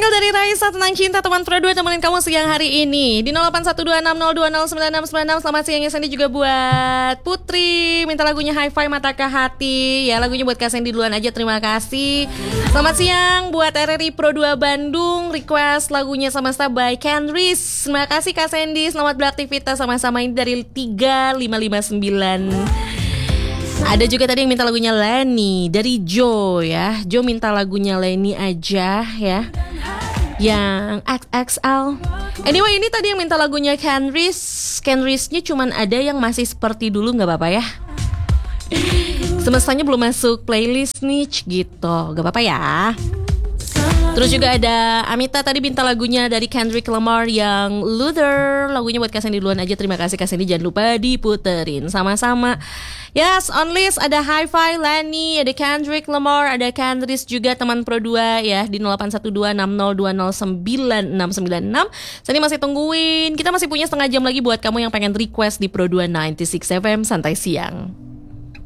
spesial dari Raisa tentang cinta teman Pro 2 temenin kamu siang hari ini di 081260209696. Selamat siang ya Sandy, juga buat Putri minta lagunya Hi-Fi Mata ke Hati. Ya lagunya buat Kak Sandy duluan aja, terima kasih. Selamat siang buat RRI Pro 2 Bandung, request lagunya Semesta by Kenris. Terima kasih Kak Sandy, selamat beraktivitas sama-sama. Ini dari 3559. Ada juga tadi yang minta lagunya Lenny dari Jo ya. Jo minta lagunya Lenny aja ya, yang XXL. Anyway, ini tadi yang minta lagunya Kenris. Kenrisnya cuman ada yang masih seperti dulu, gak apa-apa ya. Semestanya belum masuk playlist nih gitu, gak apa-apa ya. Terus juga ada Amita tadi minta lagunya dari Kendrick Lamar yang Luther. Lagunya buat Kak Sandy duluan aja, terima kasih Kak Sandy, jangan lupa diputerin sama-sama. Yes, on list ada Hi-Fi, Lenny, ada Kendrick Lamar, ada Kendris juga teman Pro 2 ya di 081260209696. Sandy masih tungguin. Kita masih punya setengah jam lagi buat kamu yang pengen request di Pro 2 96 FM Santai Siang.